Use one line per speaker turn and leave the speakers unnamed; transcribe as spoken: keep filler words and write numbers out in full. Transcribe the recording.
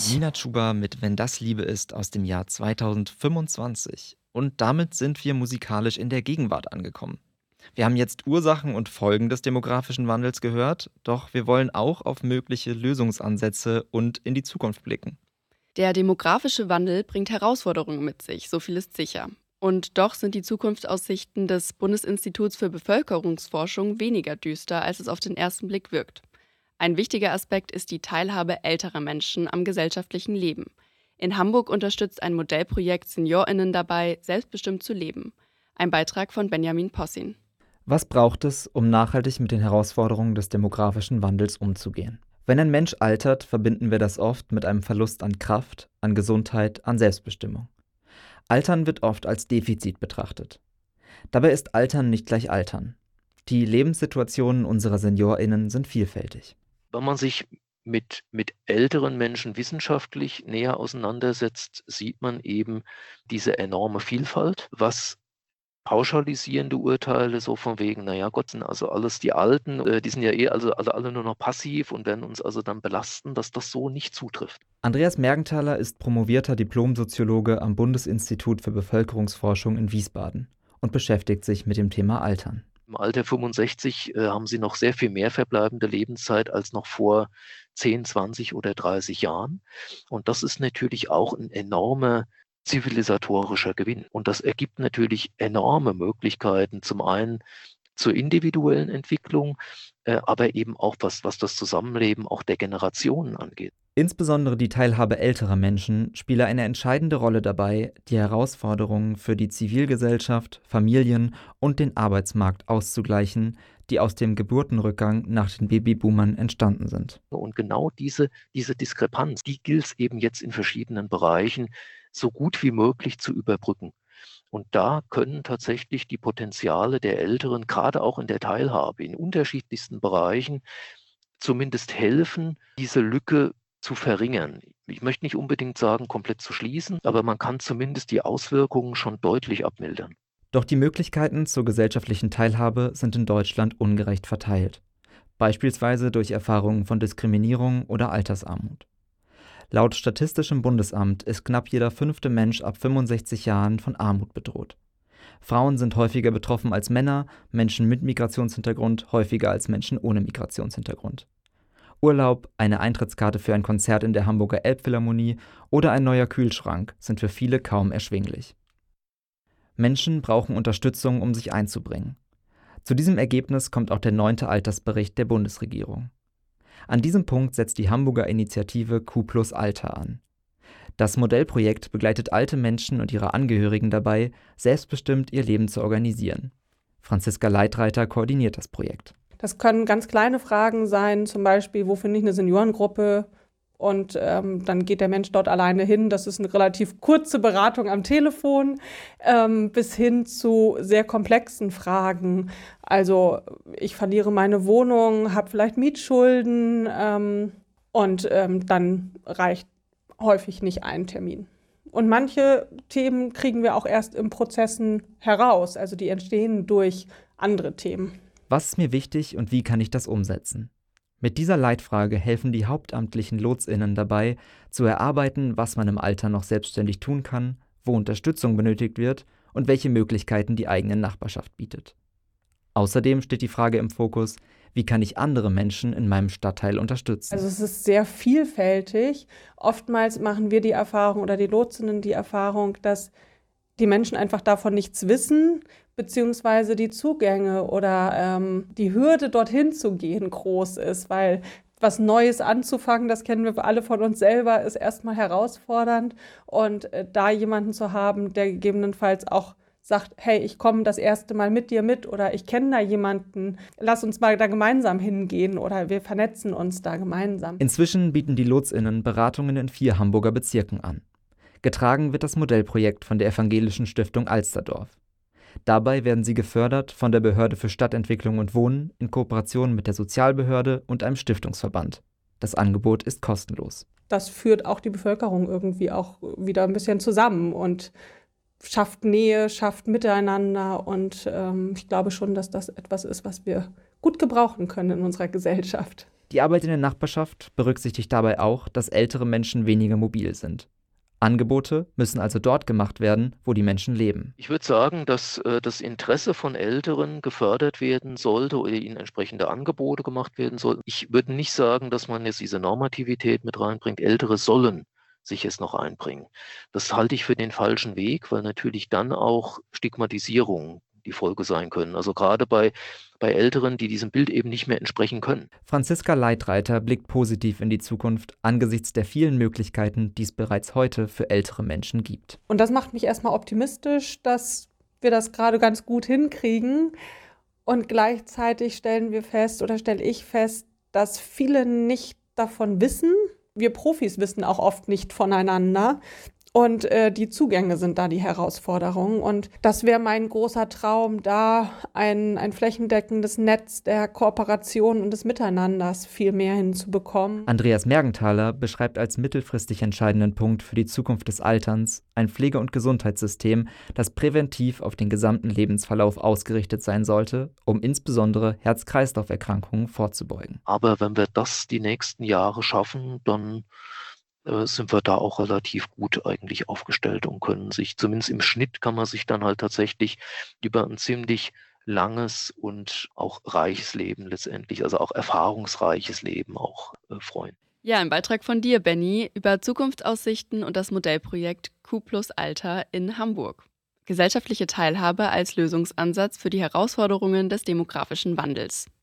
ich.
Nina Chuba mit Wenn das Liebe ist aus dem Jahr zweitausendfünfundzwanzig. Und damit sind wir musikalisch in der Gegenwart angekommen. Wir haben jetzt Ursachen und Folgen des demografischen Wandels gehört, doch wir wollen auch auf mögliche Lösungsansätze und in die Zukunft blicken.
Der demografische Wandel bringt Herausforderungen mit sich, so viel ist sicher. Und doch sind die Zukunftsaussichten des Bundesinstituts für Bevölkerungsforschung weniger düster, als es auf den ersten Blick wirkt. Ein wichtiger Aspekt ist die Teilhabe älterer Menschen am gesellschaftlichen Leben. In Hamburg unterstützt ein Modellprojekt SeniorInnen dabei, selbstbestimmt zu leben. Ein Beitrag von Benjamin Possin.
Was braucht es, um nachhaltig mit den Herausforderungen des demografischen Wandels umzugehen? Wenn ein Mensch altert, verbinden wir das oft mit einem Verlust an Kraft, an Gesundheit, an Selbstbestimmung. Altern wird oft als Defizit betrachtet. Dabei ist Altern nicht gleich Altern. Die Lebenssituationen unserer SeniorInnen sind vielfältig.
Wenn man sich mit, mit älteren Menschen wissenschaftlich näher auseinandersetzt, sieht man eben diese enorme Vielfalt, was pauschalisierende Urteile so von wegen, naja Gott, sind also alles die Alten, äh, die sind ja eh also, also alle nur noch passiv und werden uns also dann belasten, dass das so nicht zutrifft.
Andreas Mergenthaler ist promovierter Diplomsoziologe am Bundesinstitut für Bevölkerungsforschung in Wiesbaden und beschäftigt sich mit dem Thema Altern.
Im Alter fünfundsechzig äh, haben sie noch sehr viel mehr verbleibende Lebenszeit als noch vor zehn, zwanzig oder dreißig Jahren. Und das ist natürlich auch ein enormer zivilisatorischer Gewinn. Und das ergibt natürlich enorme Möglichkeiten, zum einen zur individuellen Entwicklung, äh, aber eben auch was, was das Zusammenleben auch der Generationen angeht.
Insbesondere die Teilhabe älterer Menschen spiele eine entscheidende Rolle dabei, die Herausforderungen für die Zivilgesellschaft, Familien und den Arbeitsmarkt auszugleichen, die aus dem Geburtenrückgang nach den Babyboomern entstanden sind.
Und genau diese, diese Diskrepanz, die gilt es eben jetzt in verschiedenen Bereichen so gut wie möglich zu überbrücken. Und da können tatsächlich die Potenziale der Älteren, gerade auch in der Teilhabe, in unterschiedlichsten Bereichen, zumindest helfen, diese Lücke zu verringern. Ich möchte nicht unbedingt sagen, komplett zu schließen, aber man kann zumindest die Auswirkungen schon deutlich abmildern.
Doch die Möglichkeiten zur gesellschaftlichen Teilhabe sind in Deutschland ungerecht verteilt. Beispielsweise durch Erfahrungen von Diskriminierung oder Altersarmut. Laut Statistischem Bundesamt ist knapp jeder fünfte Mensch ab fünfundsechzig Jahren von Armut bedroht. Frauen sind häufiger betroffen als Männer, Menschen mit Migrationshintergrund häufiger als Menschen ohne Migrationshintergrund. Urlaub, eine Eintrittskarte für ein Konzert in der Hamburger Elbphilharmonie oder ein neuer Kühlschrank sind für viele kaum erschwinglich. Menschen brauchen Unterstützung, um sich einzubringen. Zu diesem Ergebnis kommt auch der neunte Altersbericht der Bundesregierung. An diesem Punkt setzt die Hamburger Initiative Q plus Alter an. Das Modellprojekt begleitet alte Menschen und ihre Angehörigen dabei, selbstbestimmt ihr Leben zu organisieren. Franziska Leitreiter koordiniert das Projekt.
Das können ganz kleine Fragen sein, zum Beispiel, wo finde ich eine Seniorengruppe? Und ähm, dann geht der Mensch dort alleine hin. Das ist eine relativ kurze Beratung am Telefon, ähm, bis hin zu sehr komplexen Fragen. Also ich verliere meine Wohnung, habe vielleicht Mietschulden ähm, und ähm, dann reicht häufig nicht ein Termin. Und manche Themen kriegen wir auch erst im Prozessen heraus. Also die entstehen durch andere Themen.
Was ist mir wichtig und wie kann ich das umsetzen? Mit dieser Leitfrage helfen die hauptamtlichen LotsInnen dabei, zu erarbeiten, was man im Alter noch selbstständig tun kann, wo Unterstützung benötigt wird und welche Möglichkeiten die eigene Nachbarschaft bietet. Außerdem steht die Frage im Fokus, wie kann ich andere Menschen in meinem Stadtteil unterstützen?
Also es ist sehr vielfältig. Oftmals machen wir die Erfahrung oder die LotsInnen die Erfahrung, dass die Menschen einfach davon nichts wissen, beziehungsweise die Zugänge oder ähm, die Hürde, dorthin zu gehen, groß ist, weil was Neues anzufangen, das kennen wir alle von uns selber, ist erstmal herausfordernd. Und äh, da jemanden zu haben, der gegebenenfalls auch sagt, hey, ich komme das erste Mal mit dir mit oder ich kenne da jemanden, lass uns mal da gemeinsam hingehen oder wir vernetzen uns da gemeinsam.
Inzwischen bieten die LotsInnen Beratungen in vier Hamburger Bezirken an. Getragen wird das Modellprojekt von der Evangelischen Stiftung Alsterdorf. Dabei werden sie gefördert von der Behörde für Stadtentwicklung und Wohnen in Kooperation mit der Sozialbehörde und einem Stiftungsverband. Das Angebot ist kostenlos.
Das führt auch die Bevölkerung irgendwie auch wieder ein bisschen zusammen und schafft Nähe, schafft Miteinander. Und ähm, ich glaube schon, dass das etwas ist, was wir gut gebrauchen können in unserer Gesellschaft.
Die Arbeit in der Nachbarschaft berücksichtigt dabei auch, dass ältere Menschen weniger mobil sind. Angebote müssen also dort gemacht werden, wo die Menschen leben.
Ich würde sagen, dass äh, das Interesse von Älteren gefördert werden sollte oder ihnen entsprechende Angebote gemacht werden sollten. Ich würde nicht sagen, dass man jetzt diese Normativität mit reinbringt. Ältere sollen sich es noch einbringen. Das halte ich für den falschen Weg, weil natürlich dann auch Stigmatisierung die Folge sein können. Also gerade bei, bei Älteren, die diesem Bild eben nicht mehr entsprechen können.
Franziska Leitreiter blickt positiv in die Zukunft angesichts der vielen Möglichkeiten, die es bereits heute für ältere Menschen gibt.
Und das macht mich erstmal optimistisch, dass wir das gerade ganz gut hinkriegen. Und gleichzeitig stellen wir fest oder stelle ich fest, dass viele nicht davon wissen. Wir Profis wissen auch oft nicht voneinander. Und äh, die Zugänge sind da die Herausforderung. Und das wäre mein großer Traum, da ein, ein flächendeckendes Netz der Kooperation und des Miteinanders viel mehr hinzubekommen.
Andreas Mergenthaler beschreibt als mittelfristig entscheidenden Punkt für die Zukunft des Alterns ein Pflege- und Gesundheitssystem, das präventiv auf den gesamten Lebensverlauf ausgerichtet sein sollte, um insbesondere Herz-Kreislauf-Erkrankungen vorzubeugen.
Aber wenn wir das die nächsten Jahre schaffen, dann sind wir da auch relativ gut eigentlich aufgestellt und können sich, zumindest im Schnitt kann man sich dann halt tatsächlich über ein ziemlich langes und auch reiches Leben letztendlich, also auch erfahrungsreiches Leben auch äh, freuen.
Ja, ein Beitrag von dir, Benny, über Zukunftsaussichten und das Modellprojekt Q plus Alter in Hamburg. Gesellschaftliche Teilhabe als Lösungsansatz für die Herausforderungen des demografischen Wandels.